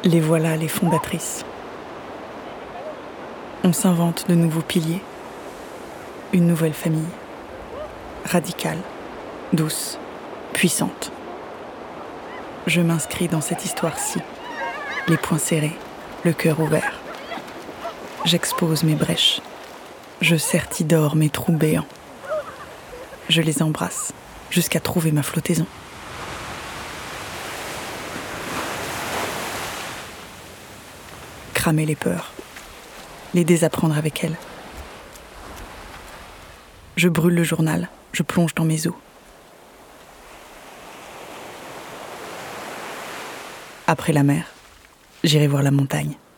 Les voilà les fondatrices. On s'invente de nouveaux piliers, une nouvelle famille, radicale, douce, puissante. Je m'inscris dans cette histoire-ci, les poings serrés, le cœur ouvert. J'expose mes brèches, je certidore mes trous béants. Je les embrasse jusqu'à trouver ma flottaison. Cramer les peurs, les désapprendre avec elles. Je brûle le journal, je plonge dans mes eaux. Après la mer, j'irai voir la montagne.